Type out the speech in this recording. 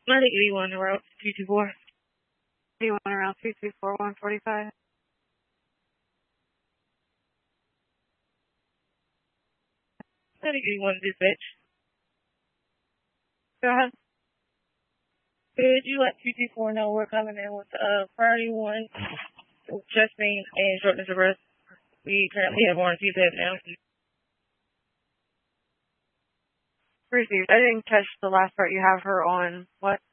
91 around 224. 81 around 224, 145. Dispatch. Go ahead. Could you let 224 know we're coming in with priority 1, chest pain and shortness of breath? We currently have on CPAP now. Received. I didn't catch the last part. You have her on what?